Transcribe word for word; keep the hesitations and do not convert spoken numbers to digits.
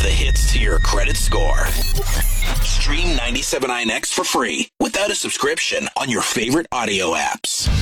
the hits to your credit score. Stream ninety-seven point nine X for free without a subscription on your favorite audio apps.